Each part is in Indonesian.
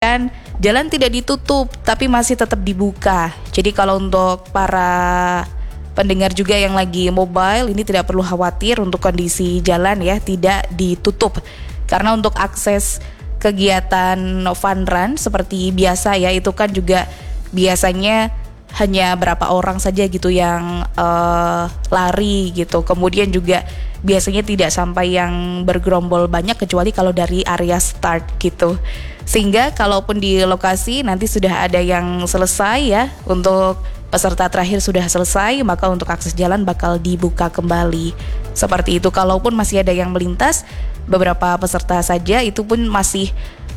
mengabarkan jalan tidak ditutup tapi masih tetap dibuka. Jadi kalau untuk para pendengar juga yang lagi mobile, ini tidak perlu khawatir untuk kondisi jalan ya, tidak ditutup. Karena untuk akses kegiatan fun run seperti biasa ya, itu kan juga biasanya hanya berapa orang saja gitu yang lari gitu. Kemudian juga biasanya tidak sampai yang bergerombol banyak kecuali kalau dari area start gitu. Sehingga kalaupun di lokasi nanti sudah ada yang selesai ya, untuk peserta terakhir sudah selesai, maka untuk akses jalan bakal dibuka kembali. Seperti itu. Kalaupun masih ada yang melintas, beberapa peserta saja itu pun masih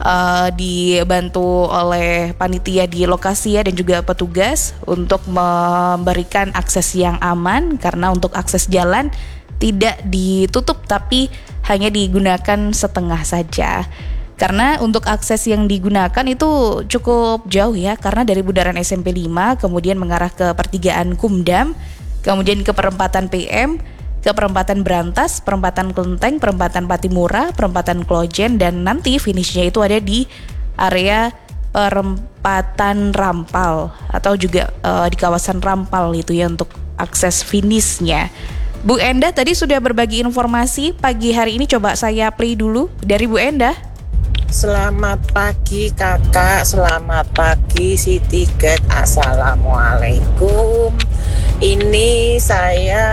dibantu oleh panitia di lokasi ya, dan juga petugas untuk memberikan akses yang aman, karena untuk akses jalan tidak ditutup tapi hanya digunakan setengah saja. Karena untuk akses yang digunakan itu cukup jauh ya, karena dari Bundaran SMP 5 kemudian mengarah ke pertigaan Kumdam, kemudian ke perempatan PM, ke perempatan Brantas, perempatan Kelenteng, perempatan Patimura, perempatan Klojen, dan nanti finishnya itu ada di area perempatan Rampal atau juga di kawasan Rampal itu ya untuk akses finishnya. Bu Endah tadi sudah berbagi informasi pagi hari ini, coba saya play dulu dari Bu Endah. Selamat pagi kakak, selamat pagi Siti Get, assalamualaikum. Ini saya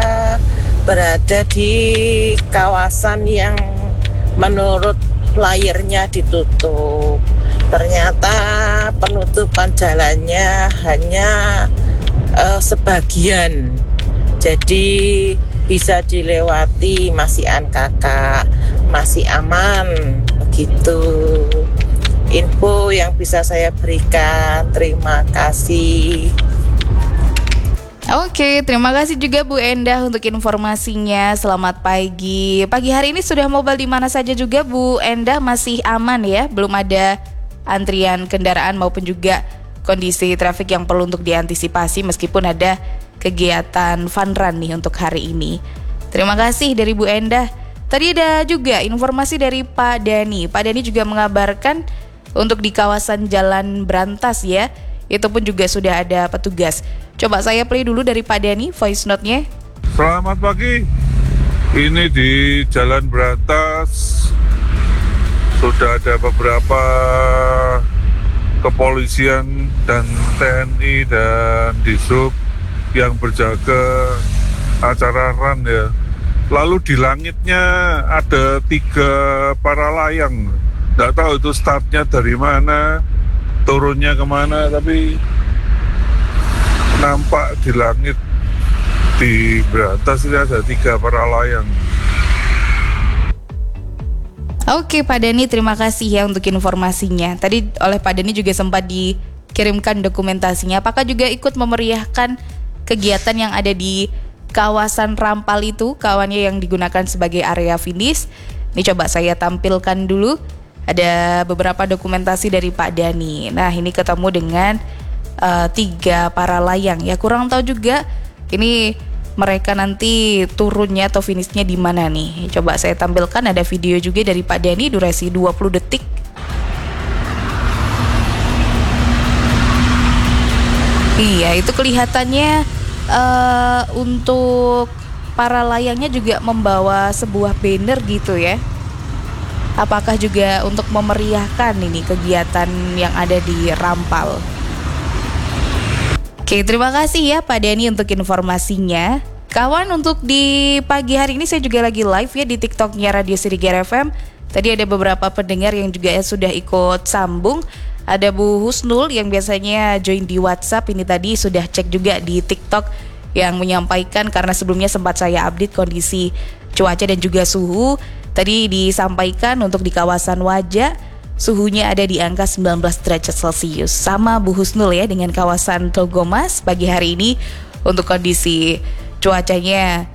berada di kawasan yang menurut layarnya ditutup. Ternyata penutupan jalannya hanya sebagian, jadi bisa dilewati, masih kakak, masih aman. Begitu info yang bisa saya berikan. Terima kasih. Oke, terima kasih juga Bu Endah untuk informasinya. Selamat pagi. Pagi hari ini sudah mobile di mana saja juga Bu Endah, masih aman ya? Belum ada antrian kendaraan maupun juga kondisi trafik yang perlu untuk diantisipasi meskipun ada kegiatan fun run nih untuk hari ini. Terima kasih dari Bu Endah. Tadi ada juga informasi dari Pak Dani. Pak Dani juga mengabarkan untuk di kawasan Jalan Brantas ya, itu pun juga sudah ada petugas. Coba saya play dulu dari Pak Dani voice note-nya. Selamat pagi. Ini di Jalan Brantas sudah ada beberapa kepolisian dan TNI dan Dishub yang berjaga acara run ya. Lalu di langitnya ada 3 para layang. Nggak tahu itu startnya dari mana, turunnya kemana, tapi nampak di langit di Brantas ini ada 3 para layang. Oke Pak Dani, terima kasih ya untuk informasinya. Tadi oleh Pak Dani juga sempat dikirimkan dokumentasinya. Apakah juga ikut memeriahkan kegiatan yang ada di kawasan Rampal itu, kawannya yang digunakan sebagai area finish? Ini coba saya tampilkan dulu. Ada beberapa dokumentasi dari Pak Dani. Nah ini ketemu dengan 3 para layang ya, kurang tahu juga ini mereka nanti turunnya atau finishnya di mana nih. Coba saya tampilkan, ada video juga dari Pak Dani durasi 20 detik. Iya, itu kelihatannya untuk para layangnya juga membawa sebuah banner gitu ya. Apakah juga untuk memeriahkan ini kegiatan yang ada di Rampal? Oke, terima kasih ya Pak Dani untuk informasinya. Kawan, untuk di pagi hari ini saya juga lagi live ya di TikToknya Radio Sriger FM. Tadi ada beberapa pendengar yang juga sudah ikut sambung. Ada Bu Husnul yang biasanya join di WhatsApp, ini tadi sudah cek juga di TikTok yang menyampaikan, karena sebelumnya sempat saya update kondisi cuaca dan juga suhu. Tadi disampaikan untuk di kawasan Wajah suhunya ada di angka 19 derajat Celcius. Sama Bu Husnul ya dengan kawasan Togomas pagi hari ini untuk kondisi cuacanya,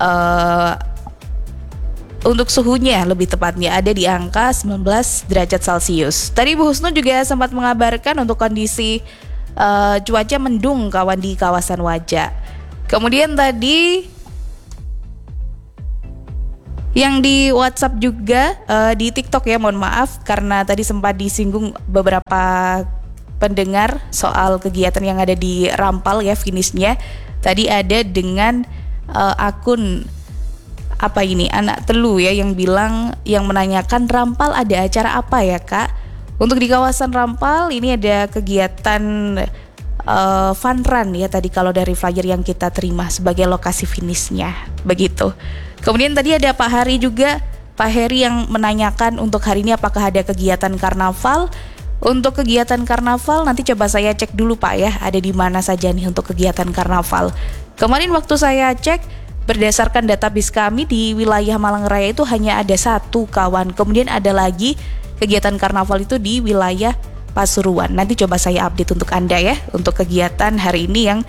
untuk suhunya lebih tepatnya ada di angka 19 derajat Celcius. Tadi Bu Husnul juga sempat mengabarkan untuk kondisi cuaca mendung kawan di kawasan Wajah. Kemudian tadi Yang di WhatsApp juga, di TikTok ya, mohon maaf karena tadi sempat disinggung beberapa pendengar soal kegiatan yang ada di Rampal ya, finishnya. Tadi ada dengan akun apa ini, anak telu ya, yang bilang, yang menanyakan Rampal ada acara apa ya Kak? Untuk di kawasan Rampal ini ada kegiatan fun run ya tadi kalau dari flyer yang kita terima sebagai lokasi finishnya, begitu. Kemudian tadi ada Pak Hari juga, Pak Heri yang menanyakan untuk hari ini apakah ada kegiatan karnaval. Untuk kegiatan karnaval nanti coba saya cek dulu Pak ya, ada di mana saja nih untuk kegiatan karnaval. Kemarin waktu saya cek, berdasarkan database kami di wilayah Malang Raya itu hanya ada 1 kawan. Kemudian ada lagi kegiatan karnaval itu di wilayah Pasuruan. Nanti coba saya update untuk Anda ya, untuk kegiatan hari ini yang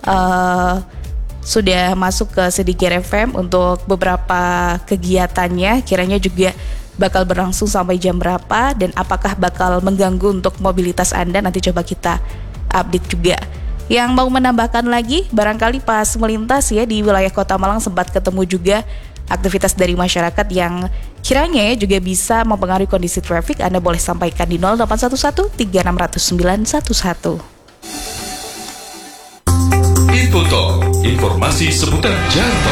sudah masuk ke Sedikir FM untuk beberapa kegiatannya, kiranya juga bakal berlangsung sampai jam berapa dan apakah bakal mengganggu untuk mobilitas Anda, nanti coba kita update juga. Yang mau menambahkan lagi, barangkali pas melintas ya di wilayah Kota Malang sempat ketemu juga aktivitas dari masyarakat yang kiranya ya juga bisa mempengaruhi kondisi traffic, Anda boleh sampaikan di 0811 360911. Info Talk, informasi seputar jalan tol.